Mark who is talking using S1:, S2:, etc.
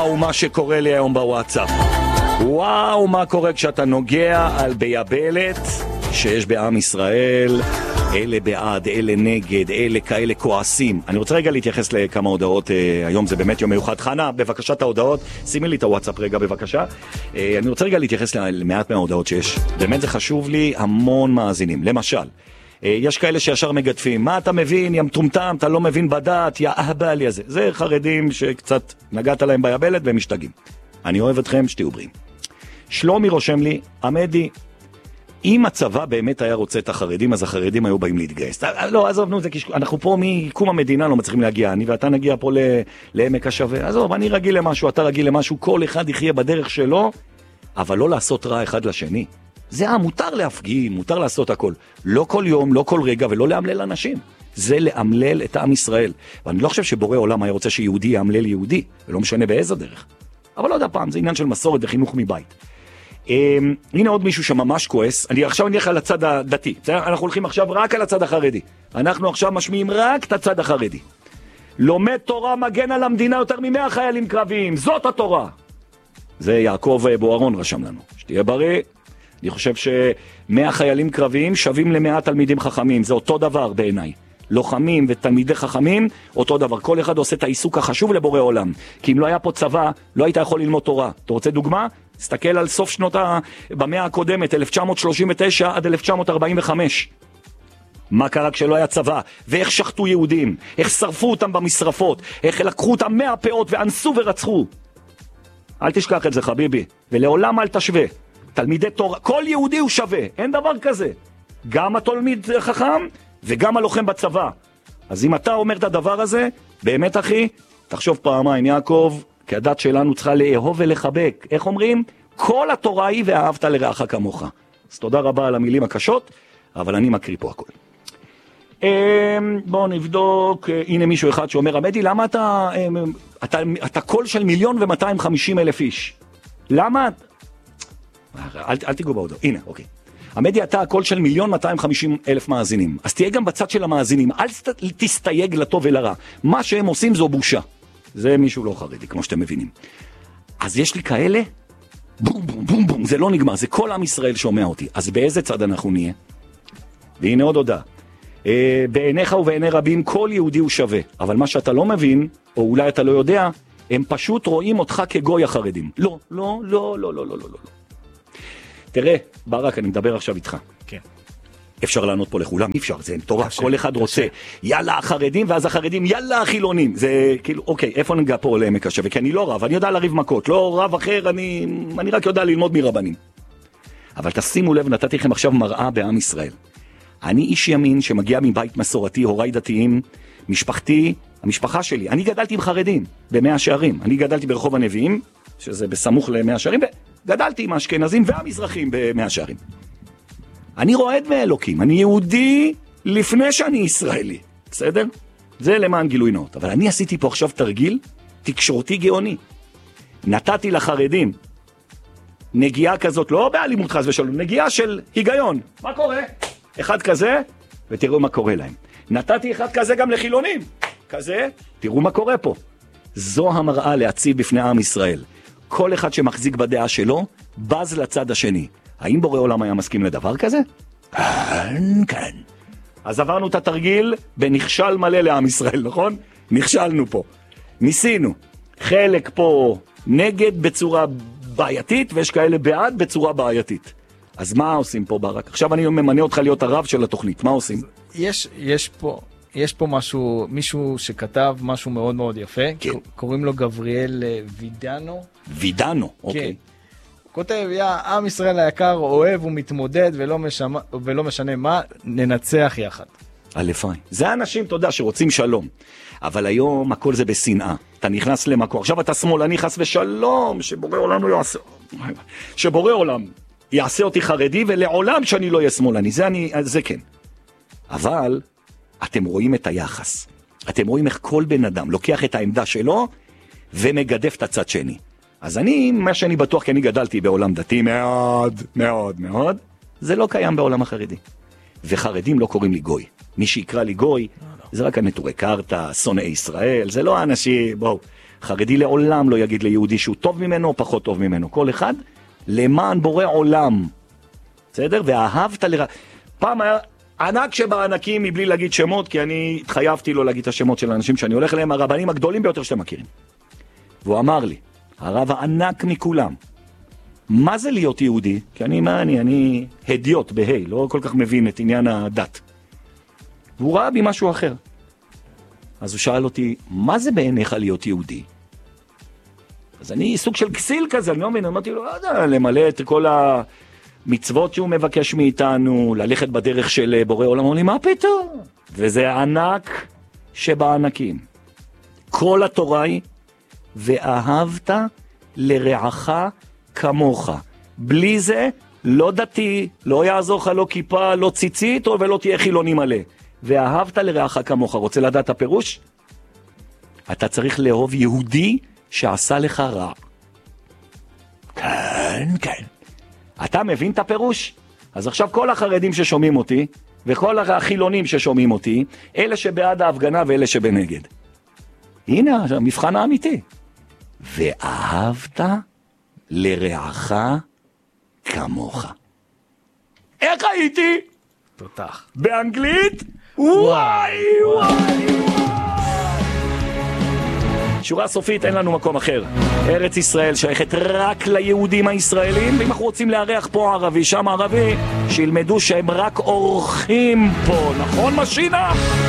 S1: וואו, מה שקורה לי היום בוואטסאפ. וואו, מה קורה כשאתה נוגע על ביבלת שיש בעם ישראל, אלה בעד, אלה נגד, אלה כאלה כועסים. אני רוצה רגע להתייחס לכמה הודעות, היום זה באמת יום מיוחד. חנה, בבקשה את ההודעות, שימי לי את הוואטסאפ רגע בבקשה. אני רוצה רגע להתייחס למעט מההודעות שיש. באמת זה חשוב לי, המון מאזינים. למשל, יש כאלה שישר מגדפים, מה אתה מבין, יא מטומטם, אתה לא מבין בדת, יא אהבלי הזה. זה חרדים שקצת נגעת להם ביבלת והם משתגעים. אני אוהב אתכם, שתהיו בריאים. שלומי רושם לי, עמדי, אם הצבא באמת היה רוצה את החרדים, אז החרדים היו באים להתגייס. לא, עזוב, אנחנו פה מקום המדינה לא מצליחים להגיע, אני ואתה נגיע פה לעמק השווה. עזוב, אני רגיל למשהו, אתה רגיל למשהו, כל אחד יחיה בדרך שלו, אבל לא לעשות רע אחד לשני. זה מותר להפגין, מותר לעשות הכל. לא כל יום, לא כל רגע, ולא לאמלל אנשים. זה לאמלל את עם ישראל. ואני לא חושב שבורא עולם היה רוצה שיהודי יאמלל יהודי, ולא משנה באיזה דרך. אבל לא יודע פעם, זה עניין של מסורת וחינוך מבית. הנה עוד מישהו שממש כועס. עכשיו אני אלך על הצד הדתי. אנחנו הולכים עכשיו רק על הצד החרדי. אנחנו עכשיו משמיעים רק את הצד החרדי. לומד תורה מגן על המדינה יותר מ100 חיילים קרביים. זאת התורה. זה יעקב בוארון רשם לנו. שתהיה בריא. אני חושב ש100 חיילים קרביים שווים ל100 תלמידים חכמים. זה אותו דבר בעיניי. לוחמים ותלמידי חכמים, אותו דבר. כל אחד עושה את העיסוק החשוב לבורא עולם. כי אם לא היה פה צבא, לא היית יכול ללמוד תורה. אתה רוצה דוגמה? תסתכל על סוף שנות במאה הקודמת, 1939 עד 1945. מה קרה כשלא היה צבא? ואיך שחטו יהודים? איך שרפו אותם במשרפות? איך לקחו אותם מהפאות ואנסו ורצחו? אל תשכח את זה חביבי. ולעולם אל תשווה. תלמידי תורה, כל יהודי הוא שווה. אין דבר כזה. גם התלמיד חכם וגם הלוחם בצבא. אז אם אתה אומר את הדבר הזה, באמת אחי, תחשוב פעמיים, יעקב, כי הדת שלנו צריכה לאהוב ולחבק. איך אומרים? כל התורה היא ואהבת לרעך כמוך. אז תודה רבה על המילים הקשות, אבל אני מקריא פה הכל. בואו נבדוק, הנה מישהו אחד שאומר, עמדי, למה אתה קול של 1,250,000 איש? למה? אל תיגעו בהודעות, הנה, אוקיי. עמדי, אתה הקול של 1,250,000 מאזינים. אז תהיה גם בצד של המאזינים, אל תסתייג לטוב ולרע. מה שהם עושים זו בושה. זה מישהו לא חרדי, כמו שאתם מבינים. אז יש לי כאלה, בום בום בום בום, זה לא נגמר, זה כל עם ישראל שומע אותי. אז באיזה צד אנחנו נהיה? והנה עוד הודעה. בעיניך ובעיני רבים כל יהודי הוא שווה, אבל מה שאתה לא מבין, או אולי אתה לא יודע, הם פשוט רואים אותך כגוי החרדים. לא, לא, לא, לא, לא, לא, לא. תראה, ברק, אני מדבר עכשיו איתך. כן. אפשר לענות פה לכולם, אי אפשר, זה תורה, כל אחד רוצה, יאללה החרדים, ואז החרדים, יאללה החילונים, זה כאילו, אוקיי, איפה נגע פה לעמק השווה? כי אני לא רב, אני יודע לריב מכות, לא רב אחר, אני רק יודע ללמוד מרבנים. אבל תשימו לב, נתתי לכם עכשיו מראה בעם ישראל. אני איש ימין שמגיע מבית מסורתי, הוריי דתיים, משפחתי, המשפחה שלי, אני גדלתי עם חרדים, במאה שערים, אני גדלתי ברחוב הנביאים, שזה בסמוך למאה שערים, וגדלתי עם האשכנזים והמזרחים במאה שערים. אני רועד מאלוקים, אני יהודי לפני שאני ישראלי, בסדר? זה למען גילוי נאות, אבל אני עשיתי פה עכשיו תרגיל תקשורתי גאוני. נתתי לחרדים נגיעה כזאת, לא באלימות חס ושלום, נגיעה של היגיון. מה קורה? אחד כזה, ותראו מה קורה להם. נתתי אחד כזה גם לחילונים, כזה, תראו מה קורה פה. זו המראה להציב בפני עם ישראל. כל אחד שמחזיק בדעה שלו, בז לצד השני. האם בורא עולם היה מסכים לדבר כזה? כן. אז עברנו את התרגיל בנכשל מלא לעם ישראל, נכון? נכשלנו פה. ניסינו. חלק פה נגד בצורה בעייתית, ויש כאלה בעד בצורה בעייתית. אז מה עושים פה ברק? עכשיו אני ממנה אותך להיות הרב של התוכנית. מה עושים?
S2: יש פה מישהו שכתב משהו מאוד מאוד יפה. כן. קוראים לו גבריאל וידנו.
S1: וידנו, אוקיי.
S2: כותב, עם ישראל היקר אוהב ומתמודד ולא משנה מה, ננצח יחד.
S1: אלפיים. זה האנשים, אתה יודע, שרוצים שלום. אבל היום הכל זה בשנאה. אתה נכנס למקור. עכשיו אתה שמאלני חס ושלום, שבורא עולם לא יעשה. שבורא עולם יעשה אותי חרדי, ולעולם שאני לא אהיה שמאלני. זה כן. אבל אתם רואים את היחס. אתם רואים איך כל בן אדם לוקח את העמדה שלו, ומגדף את הצד שני. אז מה שאני בטוח, כי אני גדלתי בעולם דתי מאוד, מאוד, מאוד, זה לא קיים בעולם החרדי. וחרדים לא קוראים לי גוי. מי שיקרא לי גוי, זה רק הנטורי קרתא, שונאי ישראל, זה לא האנשים, בואו. חרדי לעולם לא יגיד ליהודי שהוא טוב ממנו או פחות טוב ממנו. כל אחד למען בורא עולם. בסדר? ואהבת פעם היה ענק שבענקים מבלי להגיד שמות, כי אני התחייבתי לו להגיד את השמות של האנשים שאני הולך אליהם, הרבנים הגדולים ביותר שאתם מכירים. והוא אמר לי, הרב הענק מכולם, מה זה להיות יהודי? כי אני הדיוט בהי, לא כל כך מבין את עניין הדת. והוא ראה בי משהו אחר. אז הוא שאל אותי, מה זה בעיניך להיות יהודי? אז אני סוג של כסיל כזה, אני לא מבין, אמרתי לו, למלא את כל המצוות שהוא מבקש מאיתנו, ללכת בדרך של בורא עולם. אמר לי, מה פתאום? וזה ענק שבענקים. כל התורה היא, ואהבת לרעך כמוך. בלי זה, לא דתי, לא יעזור לך, לא כיפה, לא ציצית, ולא תהיה חילוני מלא. ואהבת לרעך כמוך. רוצה לדעת הפירוש? אתה צריך לאהוב יהודי שעשה לך רע. כן, כן. אתה מבין את הפירוש? אז עכשיו כל החרדים ששומעים אותי, וכל החילונים ששומעים אותי, אלה שבעד ההפגנה ואלה שבנגד. הנה המבחן האמיתי. ואהבת לרעך כמוך. איך הייתי?
S2: תותח.
S1: באנגלית? וואי וואי. שורה סופית, אין לנו מקום אחר. ארץ ישראל שייכת רק ליהודים הישראלים, ואם אנחנו רוצים לארח פה ערבי, שם ערבי, שילמדו שהם רק אורחים פה, נכון משינה?